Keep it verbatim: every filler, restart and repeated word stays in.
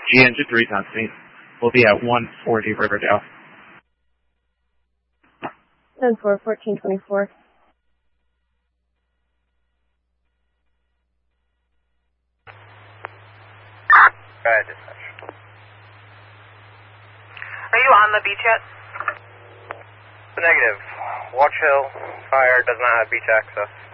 G engine three on scene. We'll be at one forty Riverdale. ten four, fourteen twenty-four. Go ahead, dispatch. Are you on the beach yet? Negative. Watch Hill. Fire does not have beach access.